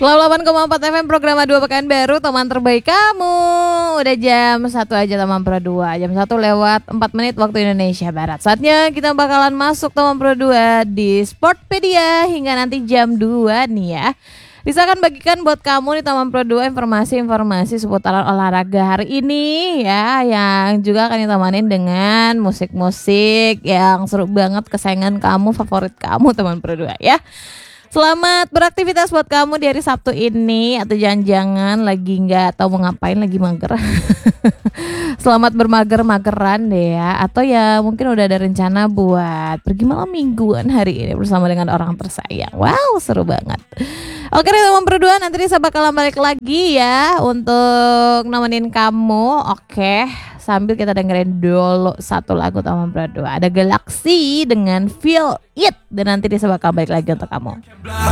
88,4 FM program 2 Pekanbaru, teman terbaik kamu. Udah jam 1 aja teman Pro 2. Jam 1 lewat 4 menit waktu Indonesia Barat. Saatnya kita bakalan masuk teman Pro 2 di Sportpedia hingga nanti jam 2 nih ya. Bisa akan bagikan buat kamu nih teman Pro 2 informasi-informasi seputaran olahraga hari ini ya, yang juga akan ditemanin dengan musik-musik yang seru banget kesayangan kamu, favorit kamu teman Pro 2 ya. Selamat beraktivitas buat kamu di hari Sabtu ini, atau jangan-jangan lagi nggak tahu mau ngapain, lagi mager. Selamat bermager-mageran deh ya, atau ya mungkin udah ada rencana buat pergi malam mingguan hari ini bersama dengan orang tersayang. Wow, seru banget. Oke deh teman berdua, nanti saya bakalan balik lagi ya untuk nemenin kamu. Oke, sambil kita dengerin dulu satu lagu teman berdua. Ada Galaxy dengan Feel It, dan nanti saya bakal balik lagi untuk kamu.